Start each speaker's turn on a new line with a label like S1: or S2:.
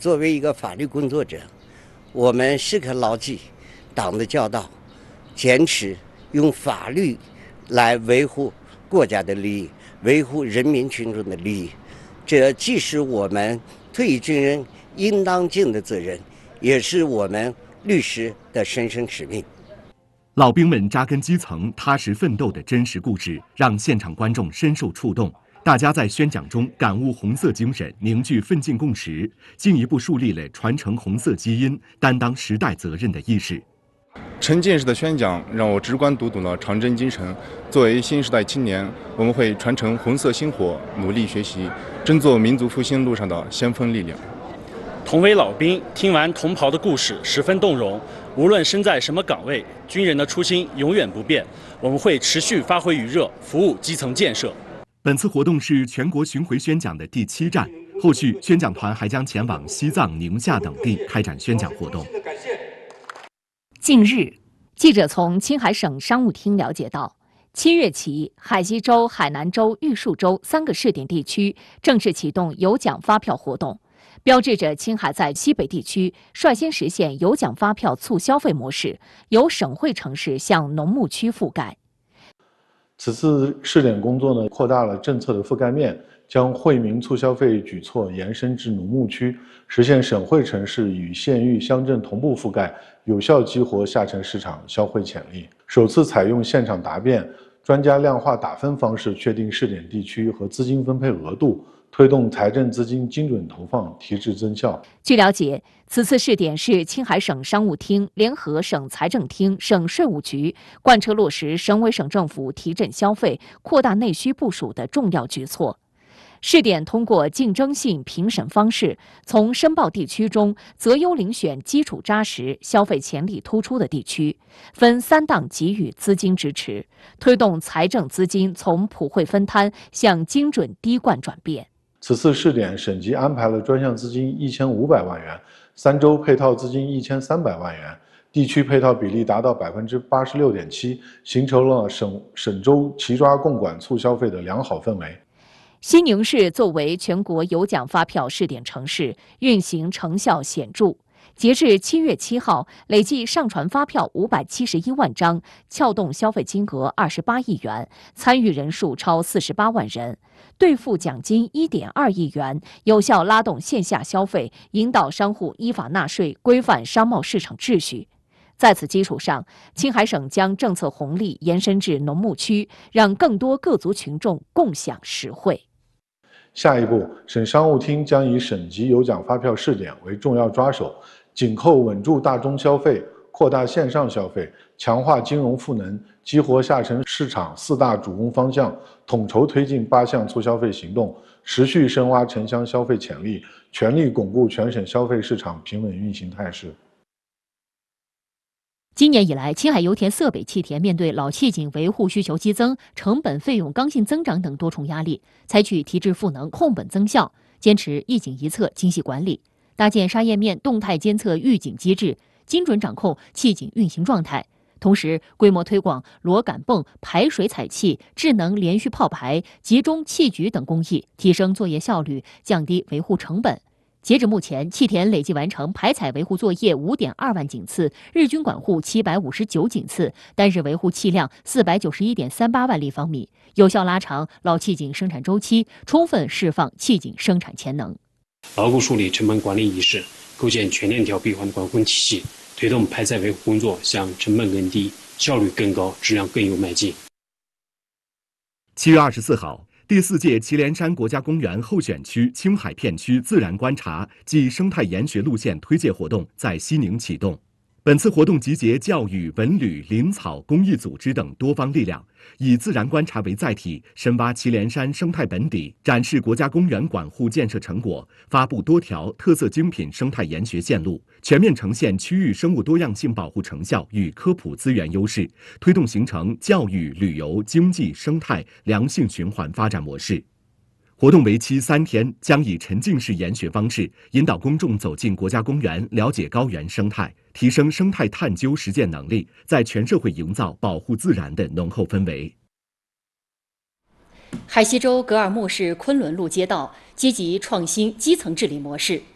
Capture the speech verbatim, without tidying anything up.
S1: 作为一个法律工作者，我们时刻牢记党的教导，坚持用法律来维护国家的利益，维护人民群众的利益。这既是我们退役军人应当尽的责任，也是我们律师的神圣使命。
S2: 老兵们扎根基层、踏实奋斗的真实故事，让现场观众深受触动。大家在宣讲中感悟红色精神，凝聚奋进共识，进一步树立了传承红色基因、担当时代责任的意识。
S3: 沉浸式的宣讲让我直观读懂了长征精神。作为新时代青年，我们会传承红色星火，努力学习，争做民族复兴路上的先锋力量。
S4: 同为老兵，听完同袍的故事，十分动容。无论身在什么岗位，军人的初心永远不变。我们会持续发挥余热，服务基层建设。
S2: 本次活动是全国巡回宣讲的第七站，后续宣讲团还将前往西藏、宁夏等地开展宣讲活动。
S5: 近日，记者从青海省商务厅了解到，七月起，海西州、海南州、玉树州三个试点地区正式启动有奖发票活动，标志着青海在西北地区率先实现有奖发票促消费模式，由省会城市向农牧区覆盖。
S6: 此次试点工作呢，扩大了政策的覆盖面，将惠民促消费举措延伸至农牧区，实现省会城市与县域乡镇同步覆盖，有效激活下沉市场消费潜力。首次采用现场答辩、专家量化打分方式确定试点地区和资金分配额度，推动财政资金精准投放，提质增效。
S5: 据了解，此次试点是青海省商务厅联合省财政厅、省税务局贯彻落实省委省政府提振消费、扩大内需部署的重要举措。试点通过竞争性评审方式，从申报地区中择优遴选基础扎实、消费潜力突出的地区，分三档给予资金支持，推动财政资金从普惠分摊向精准滴灌转变。
S6: 此次试点，省级安排了专项资金一千五百万元，三州配套资金一千三百万元，地区配套比例达到百分之八十六点七，形成了省省州齐抓共管促消费的良好氛围。
S5: 西宁市作为全国有奖发票试点城市，运行成效显著。截至七月七号，累计上传发票五百七十一万张，撬动消费金额二十八亿元，参与人数超四十八万人，兑付奖金一点二亿元，有效拉动线下消费，引导商户依法纳税，规范商贸市场秩序。在此基础上，青海省将政策红利延伸至农牧区，让更多各族群众共享实惠。
S6: 下一步，省商务厅将以省级有奖发票试点为重要抓手，紧扣稳住大宗消费、扩大线上消费、强化金融赋能、激活下沉市场四大主攻方向，统筹推进八项促消费行动，持续深挖城乡消费潜力，全力巩固全省消费市场平稳运行态势。
S7: 今年以来，青海油田色北气田面对老气井维护需求激增、成本费用刚性增长等多重压力，采取提质赋能、控本增效，坚持一井一测、精细管理，搭建砂页面动态监测预警机制，精准掌控气井运行状态。同时，规模推广螺杆泵、排水采气、智能连续泡排、集中气局等工艺，提升作业效率，降低维护成本。截止目前，气田累计完成排采维护作业 五点二万井次，日均管护七百五十九井次，单日维护气量 四百九十一点三八万立方米，有效拉长老气井生产周期，充分释放气井生产潜能。
S8: 牢固树立成本管理意识，构建全链条闭环管控体系，推动排采维护工作向成本更低、效率更高、质量更优迈进。
S2: 七月二十四号，第四届祁连山国家公园候选区青海片区自然观察暨生态研学路线推介活动在西宁启动。本次活动集结教育、文旅、林草、公益组织等多方力量，以自然观察为载体，深挖祁连山生态本底，展示国家公园管护建设成果，发布多条特色精品生态研学线路，全面呈现区域生物多样性保护成效与科普资源优势，推动形成教育、旅游、经济、生态良性循环发展模式。活动为期三天，将以沉浸式研学方式引导公众走进国家公园，了解高原生态，提升生态探究实践能力，在全社会营造保护自然的浓厚氛围。
S7: 海西州格尔木市昆仑路街道积极创新基层治理模式，